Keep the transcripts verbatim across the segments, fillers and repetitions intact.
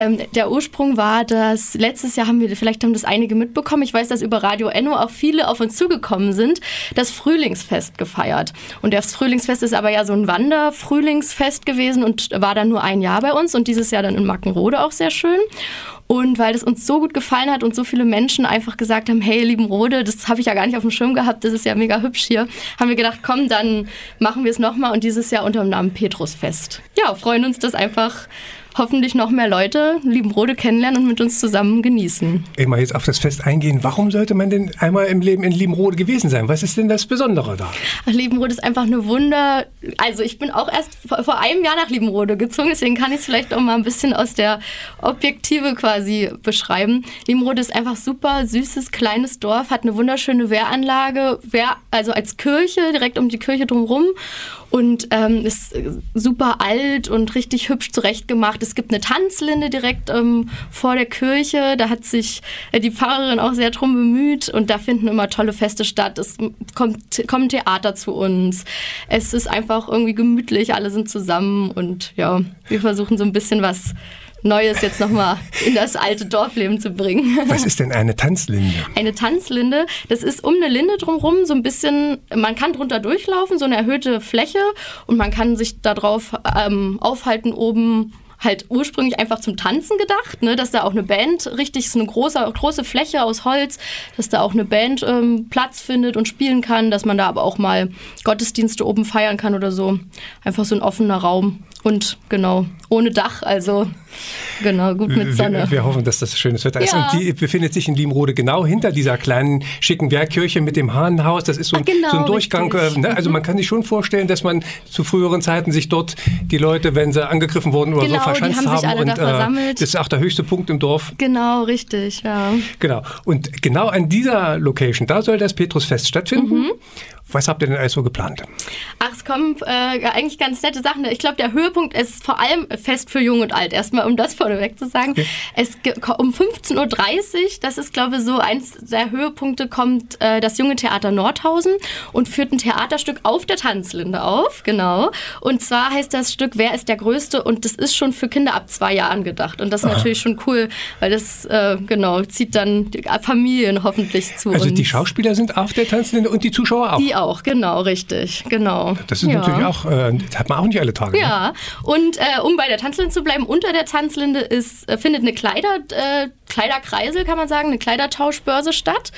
Ähm, der Ursprung war, dass letztes Jahr haben wir, vielleicht haben das einige mitbekommen, ich weiß, dass über Radio Enno auch viele auf uns zugekommen sind, das Frühlingsfest gefeiert. Und das Frühlingsfest ist aber ja so ein Wanderfrühlingsfest gewesen und war dann nur ein Jahr bei uns und dieses Jahr dann in Mackenrode auch sehr schön. Und weil das uns so gut gefallen hat und so viele Menschen einfach gesagt haben, hey, Liebenrode, das habe ich ja gar nicht auf dem Schirm gehabt, das ist ja mega hübsch hier, haben wir gedacht, komm, dann machen wir es nochmal und dieses Jahr unter dem Namen Petrusfest. Ja, freuen uns, dass einfach hoffentlich noch mehr Leute Liebenrode kennenlernen und mit uns zusammen genießen. Wenn wir jetzt auf das Fest eingehen, warum sollte man denn einmal im Leben in Liebenrode gewesen sein? Was ist denn das Besondere da? Ach, Liebenrode ist einfach eine Wunder... Also ich bin auch erst vor, vor einem Jahr nach Liebenrode gezogen, deswegen kann ich es vielleicht auch mal ein bisschen aus der Objektive quasi beschreiben. Liebenrode ist einfach super süßes, kleines Dorf, hat eine wunderschöne Wehranlage, Wehr, also als Kirche, direkt um die Kirche drumherum. Und ähm, ist super alt und richtig hübsch zurechtgemacht. Es gibt eine Tanzlinde direkt ähm, vor der Kirche. Da hat sich äh, die Pfarrerin auch sehr drum bemüht. Und da finden immer tolle Feste statt. Es kommt, kommen Theater zu uns. Es ist einfach irgendwie gemütlich. Alle sind zusammen. Und ja, wir versuchen so ein bisschen was Neues jetzt nochmal in das alte Dorfleben zu bringen. Was ist denn eine Tanzlinde? Eine Tanzlinde, das ist um eine Linde drumherum so ein bisschen, man kann drunter durchlaufen, so eine erhöhte Fläche und man kann sich da drauf ähm, aufhalten oben. Halt ursprünglich einfach zum Tanzen gedacht, ne, dass da auch eine Band, richtig ist eine große, große Fläche aus Holz, dass da auch eine Band ähm, Platz findet und spielen kann, dass man da aber auch mal Gottesdienste oben feiern kann oder so. Einfach so ein offener Raum und genau, ohne Dach, also genau, gut mit Sonne. Wir, wir hoffen, dass das schönes Wetter ist. Ja. Und die befindet sich in Liebenrode genau hinter dieser kleinen, schicken Wehrkirche mit dem Hahnenhaus. Das ist so ein, ah, genau, so ein Durchgang. Äh, ne? Also man kann sich schon vorstellen, dass man zu früheren Zeiten sich dort die Leute, wenn sie angegriffen wurden oder genau, so, verschanzt die haben. Sich haben. alle Und da versammelt. Äh, das ist auch der höchste Punkt im Dorf. Genau, richtig, ja. Genau. Und genau an dieser Location, da soll das Petrusfest stattfinden. Mhm. Was habt ihr denn alles so geplant? Ach, es kommen äh, eigentlich ganz nette Sachen. Ich glaube, der Höhepunkt ist vor allem Fest für Jung und Alt. Erstmal, um das vorneweg zu sagen. Okay. Es um fünfzehn Uhr dreißig, das ist, glaube ich, so eins der Höhepunkte, kommt äh, das Junge Theater Nordhausen und führt ein Theaterstück auf der Tanzlinde auf. Genau. Und zwar heißt das Stück Wer ist der Größte? Und das ist schon für Kinder ab zwei Jahren gedacht. Und das ist Aha. natürlich schon cool, weil das, äh, genau, zieht dann die Familien hoffentlich zu also uns. Also die Schauspieler sind auf der Tanzlinde und die Zuschauer auch? Die auch, genau, richtig, genau. Das ist ja. natürlich auch, äh, das hat man auch nicht alle Tage. Ja, ne? und äh, um bei der Tanzlinde zu bleiben, unter der Tanzlinde ist, äh, findet eine Kleider, äh, Kleiderkreisel, kann man sagen, eine Kleidertauschbörse statt.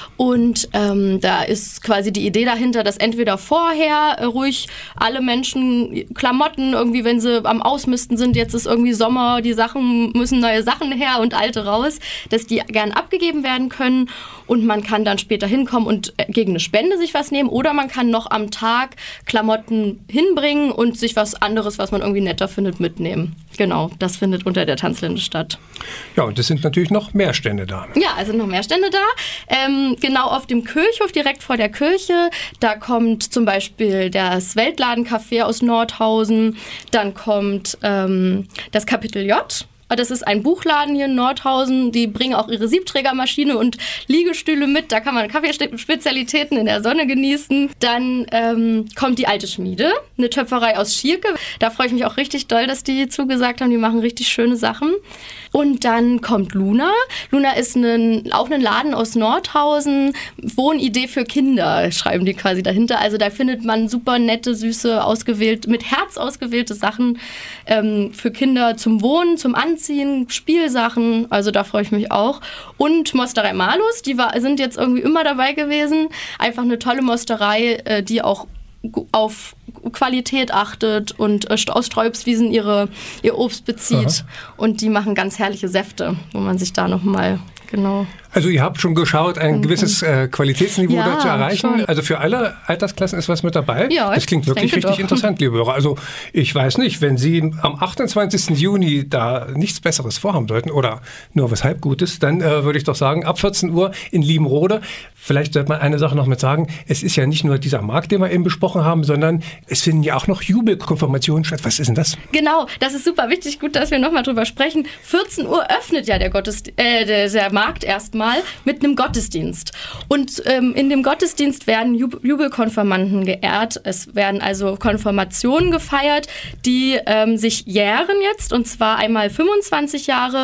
Und ähm, da ist quasi die Idee dahinter, dass entweder vorher äh, ruhig alle Menschen Klamotten irgendwie, wenn sie am Ausmisten sind, jetzt ist irgendwie Sommer, die Sachen müssen neue Sachen her und alte raus, dass die gern abgegeben werden können und man kann dann später hinkommen und äh, gegen eine Spende sich was nehmen oder man kann noch am Tag Klamotten hinbringen und sich was anderes, was man irgendwie netter findet, mitnehmen. Genau, das findet unter der Tanzlinde statt. Ja, und es sind natürlich noch mehr Stände da. Ja, es sind noch mehr Stände da. Ähm, genau auf dem Kirchhof, direkt vor der Kirche, da kommt zum Beispiel das Weltladencafé aus Nordhausen, dann kommt ähm, das Kapitel J. Das ist ein Buchladen hier in Nordhausen. Die bringen auch ihre Siebträgermaschine und Liegestühle mit. Da kann man Kaffeespezialitäten in der Sonne genießen. Dann ähm, kommt die Alte Schmiede, eine Töpferei aus Schierke. Da freue ich mich auch richtig doll, dass die zugesagt haben. Die machen richtig schöne Sachen. Und dann kommt Luna. Luna ist ein, auch ein Laden aus Nordhausen. Wohnidee für Kinder, schreiben die quasi dahinter. Also da findet man super nette, süße, ausgewählt, mit Herz ausgewählte Sachen ähm, für Kinder zum Wohnen, zum Anziehen, Spielsachen. Also da freue ich mich auch. Und Mosterei Malus, die war, sind jetzt irgendwie immer dabei gewesen. Einfach eine tolle Mosterei, äh, die auch auf Qualität achtet und aus Sträubswiesen ihre, ihr Obst bezieht. Aha. Und die machen ganz herrliche Säfte, wo man sich da nochmal genau... Also ihr habt schon geschaut, ein gewisses äh, Qualitätsniveau ja, da zu erreichen. Schon. Also für alle Altersklassen ist was mit dabei. Ja, das klingt wirklich richtig doch. interessant, liebe Hörer. Also ich weiß nicht, wenn Sie am achtundzwanzigsten Juni da nichts Besseres vorhaben sollten oder nur was Halbgutes, dann äh, würde ich doch sagen, ab vierzehn Uhr in Liebenrode. Vielleicht sollte man eine Sache noch mit sagen. Es ist ja nicht nur dieser Markt, den wir eben besprochen haben, sondern es finden ja auch noch Jubelkonfirmationen statt. Was ist denn das? Genau, das ist super wichtig. Gut, dass wir nochmal drüber sprechen. vierzehn Uhr öffnet ja der, Gottes, äh, der, der Markt erstmal. Mal mit einem Gottesdienst. Und ähm, in dem Gottesdienst werden Jub- Jubelkonfirmanden geehrt. Es werden also Konfirmationen gefeiert, die ähm, sich jähren jetzt, und zwar einmal fünfundzwanzig Jahre